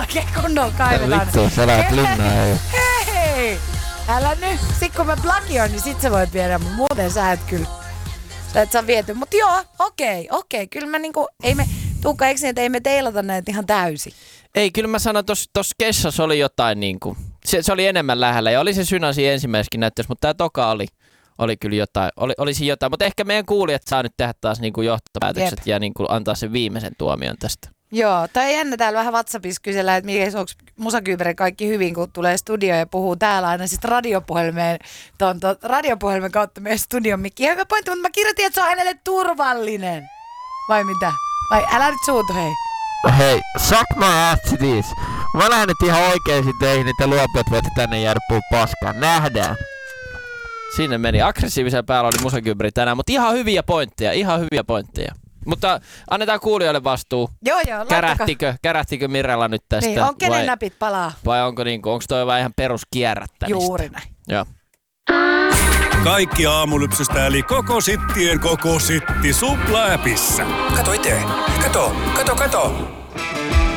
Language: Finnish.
oikein kunnolla kaivetaan. Vittu, sä lähet linnaan. Hei! Älä nyt. Sit kun mä plagioin, niin sit sä voit viedä, mutta muuten sä et kyllä. Sä et saa viety. Mut joo, okei. Kyllä mä niinku, ei me, Tuukka, eikö niin, että ei me teilata näitä ihan täysin? Ei, kyllä mä sanon, tossa Kessassa oli jotain niinku, se oli enemmän lähellä ja oli se Synasi ensimmäisessäkin näyttössä, mutta tää toka oli kyllä jotain, olisi jotain, mutta ehkä meidän kuulijat saa nyt tehdä taas niinku johtopäätökset ja niinku antaa sen viimeisen tuomion tästä. Joo, tai jännä täällä vähän WhatsAppissa kysellä, että onko Musakyypärä kaikki hyvin, kun tulee studioon ja puhuu täällä aina sitten radiopuhelimen kautta meidän studion mikki. Ihan hyvä pointti, mutta mä kirjoitin, että se on hänelle turvallinen. Vai mitä? Vai älä nyt suutu, hei. Hei, suck my ass to this. Mä lähden nyt ihan oikeesti teihin, että luopujat voitte tänne jäädä puhua paskaan. Nähdään. Sinne meni. Aggressiivisen päällä oli Musakyypäri tänään, mutta ihan hyviä pointteja. Mutta annetaan kuulijoille vastuu. Joo, Kärähtikö Mirella nyt tästä? Niin, on kenen näpit palaa. Vai onko toi vähän ihan peruskierrättämistä? Juuri näin. Joo. Kaikki aamulypsystä eli koko sittien koko sitti Supla-äpissä. Kato itse. Kato.